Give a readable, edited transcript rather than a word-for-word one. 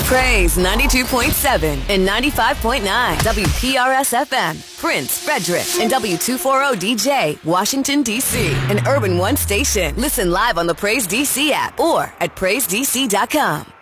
Praise 92.7 and 95.9 WPRS FM, Prince, Frederick, and W240DJ, Washington, D.C., an Urban One station. Listen live on the Praise DC app or at PraiseDC.com.